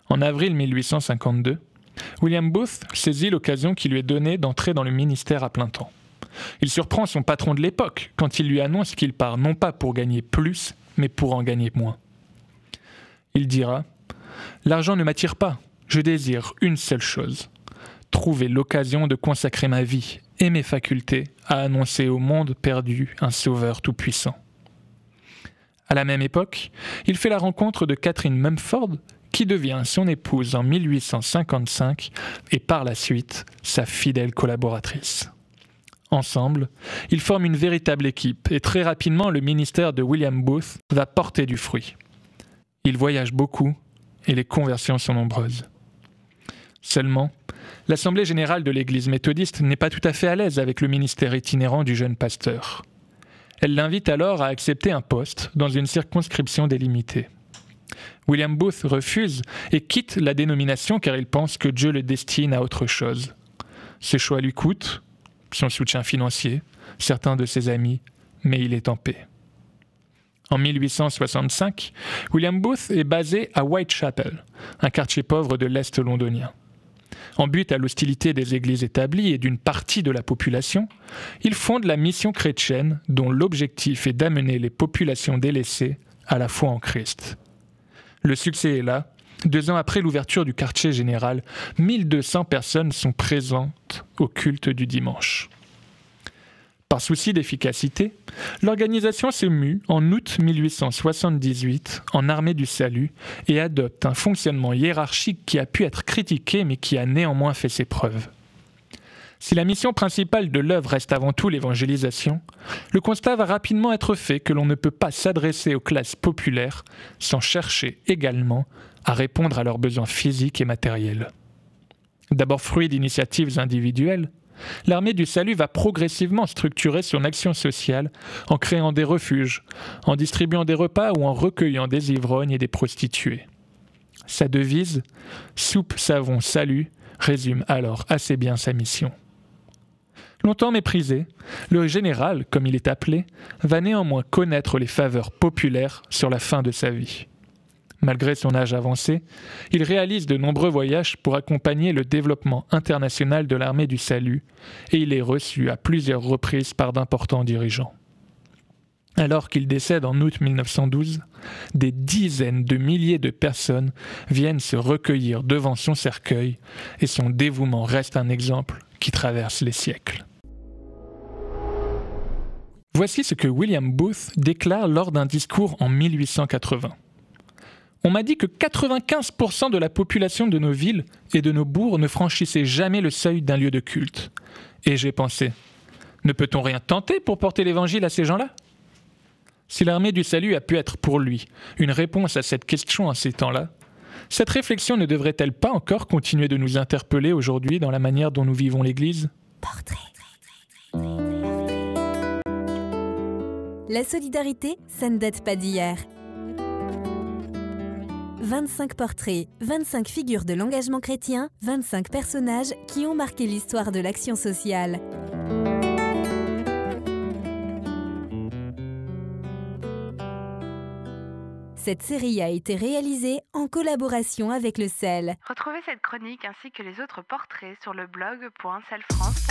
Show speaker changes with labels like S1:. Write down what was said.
S1: En avril 1852, William Booth saisit l'occasion qui lui est donnée d'entrer dans le ministère à plein temps. Il surprend son patron de l'époque quand il lui annonce qu'il part non pas pour gagner plus, mais pour en gagner moins. Il dira « L'argent ne m'attire pas, je désire une seule chose, trouver l'occasion de consacrer ma vie et mes facultés à annoncer au monde perdu un sauveur tout-puissant. » À la même époque, il fait la rencontre de Catherine Mumford, qui devient son épouse en 1855 et par la suite sa fidèle collaboratrice. Ensemble, ils forment une véritable équipe et très rapidement le ministère de William Booth va porter du fruit. Ils voyagent beaucoup et les conversions sont nombreuses. Seulement, l'Assemblée générale de l'Église méthodiste n'est pas tout à fait à l'aise avec le ministère itinérant du jeune pasteur. Elle l'invite alors à accepter un poste dans une circonscription délimitée. William Booth refuse et quitte la dénomination car il pense que Dieu le destine à autre chose. Ce choix lui coûte son soutien financier, certains de ses amis, mais il est en paix. En 1865, William Booth est basé à Whitechapel, un quartier pauvre de l'Est londonien. En butte à l'hostilité des églises établies et d'une partie de la population, il fonde la mission chrétienne dont l'objectif est d'amener les populations délaissées à la foi en Christ. Le succès est là. 2 ans après l'ouverture du quartier général, 1200 personnes sont présentes au culte du dimanche. Par souci d'efficacité, l'organisation se mue en août 1878 en armée du salut et adopte un fonctionnement hiérarchique qui a pu être critiqué mais qui a néanmoins fait ses preuves. Si la mission principale de l'œuvre reste avant tout l'évangélisation, le constat va rapidement être fait que l'on ne peut pas s'adresser aux classes populaires sans chercher également à répondre à leurs besoins physiques et matériels. D'abord fruit d'initiatives individuelles, l'armée du salut va progressivement structurer son action sociale en créant des refuges, en distribuant des repas ou en recueillant des ivrognes et des prostituées. Sa devise « Soupe, savon, salut » résume alors assez bien sa mission. Longtemps méprisé, le général, comme il est appelé, va néanmoins connaître les faveurs populaires sur la fin de sa vie. Malgré son âge avancé, il réalise de nombreux voyages pour accompagner le développement international de l'armée du salut et il est reçu à plusieurs reprises par d'importants dirigeants. Alors qu'il décède en août 1912, des dizaines de milliers de personnes viennent se recueillir devant son cercueil et son dévouement reste un exemple qui traverse les siècles. Voici ce que William Booth déclare lors d'un discours en 1880. On m'a dit que 95% de la population de nos villes et de nos bourgs ne franchissait jamais le seuil d'un lieu de culte. Et j'ai pensé, ne peut-on rien tenter pour porter l'évangile à ces gens-là ? Si l'armée du salut a pu être pour lui une réponse à cette question en ces temps-là, cette réflexion ne devrait-elle pas encore continuer de nous interpeller aujourd'hui dans la manière dont nous vivons l'Église ?
S2: Portrait. La solidarité, ça ne date pas d'hier. 25 portraits, 25 figures de l'engagement chrétien, 25 personnages qui ont marqué l'histoire de l'action sociale. Cette série a été réalisée en collaboration avec le CEL.
S3: Retrouvez cette chronique ainsi que les autres portraits sur le blog.celfrance.fr.